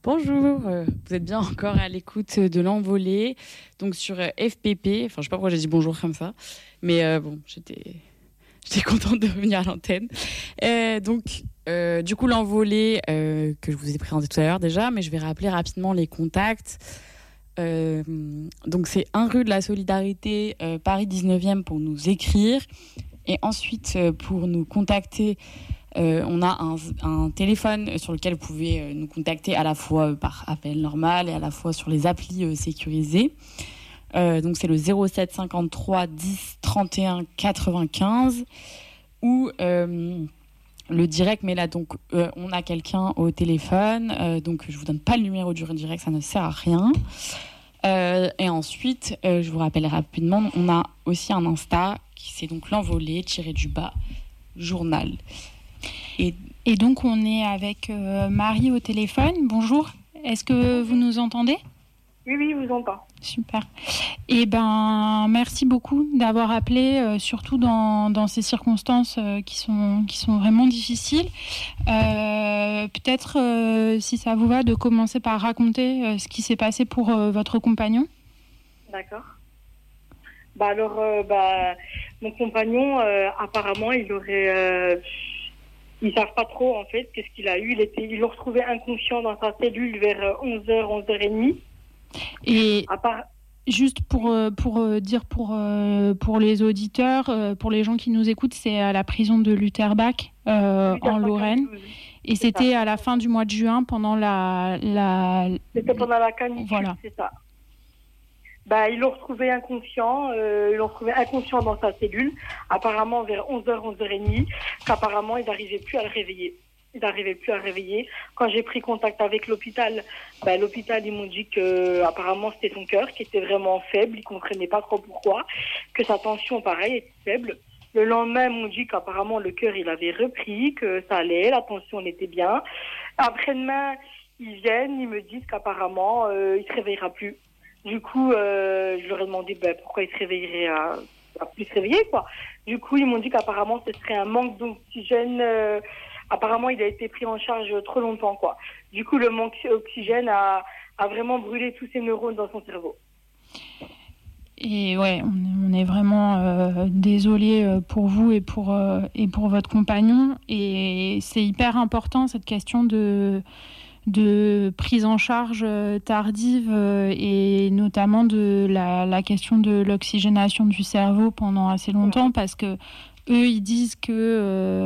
Bonjour, vous êtes bien encore à l'écoute de l'envolée, donc sur FPP. Enfin, je sais pas pourquoi j'ai dit bonjour comme ça, mais bon, j'étais contente de revenir à l'antenne. Du coup, l'envolée que je vous ai présenté tout à l'heure déjà, mais je vais rappeler rapidement les contacts. Donc, c'est 1 rue de la Solidarité, Paris 19e pour nous écrire. Et ensuite, pour nous contacter, on a un téléphone sur lequel vous pouvez nous contacter à la fois par appel normal et à la fois sur les applis sécurisées. Donc c'est le 07 53 10 31 95 ou le direct, mais là donc on a quelqu'un au téléphone, donc je vous donne pas le numéro du direct, ça ne sert à rien. Et ensuite, je vous rappelle rapidement, on a aussi un Insta qui c'est donc l'envolée _ journal. Et donc on est avec Marie au téléphone. Bonjour, est-ce que vous nous entendez ? Oui, je vous entends. Super. Eh ben, merci beaucoup d'avoir appelé, surtout dans ces circonstances qui sont vraiment difficiles. Peut-être, si ça vous va, de commencer par raconter ce qui s'est passé pour votre compagnon. D'accord. Mon compagnon, apparemment, il aurait... ils savent pas trop, en fait, qu'est-ce qu'il a eu. Ils l'ont retrouvé inconscient dans sa cellule vers 11h, 11h30. Et juste pour dire pour les auditeurs, pour les gens qui nous écoutent, c'est à la prison de Lutterbach en Lorraine. Et c'était à la fin du mois de juin pendant C'était pendant la canicule, voilà. C'est ça. Ils l'ont retrouvé inconscient. Dans sa cellule, apparemment vers 11h, 11h30, qu'apparemment ils n'arrivaient plus à le réveiller. Quand j'ai pris contact avec l'hôpital, l'hôpital, ils m'ont dit que apparemment c'était son cœur qui était vraiment faible, ils comprenaient pas trop pourquoi, que sa tension, pareil, était faible. Le lendemain, ils m'ont dit qu'apparemment le cœur, il avait repris, que ça allait, la tension était bien. Après-demain, ils viennent, ils me disent qu'apparemment, il se réveillera plus. Du coup, je leur ai demandé pourquoi il se réveillerait à plus se réveiller, quoi. Du coup, ils m'ont dit qu'apparemment, ce serait un manque d'oxygène. Apparemment, il a été pris en charge trop longtemps, quoi. Du coup, le manque d'oxygène a vraiment brûlé tous ses neurones dans son cerveau. Et ouais, on est vraiment désolé pour vous et pour votre compagnon. Et c'est hyper important, cette question de prise en charge tardive et notamment de la question de l'oxygénation du cerveau pendant assez longtemps, parce que eux, ils disent que